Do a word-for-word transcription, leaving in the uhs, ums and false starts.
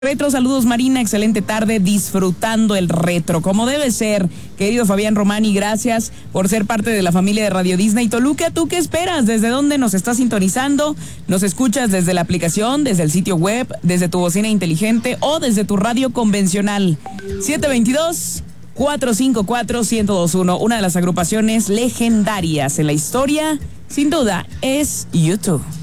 Retro, saludos Marina, excelente tarde, disfrutando el retro, como debe ser. Querido Fabián Romani, gracias por ser parte de la familia de Radio Disney Toluca. ¿Tú qué esperas? ¿Desde dónde nos estás sintonizando? ¿Nos escuchas desde la aplicación, desde el sitio web, desde tu bocina inteligente o desde tu radio convencional? siete dos dos, cuatro cinco cuatro, uno cero dos uno, una de las agrupaciones legendarias en la historia, sin duda, es YouTube.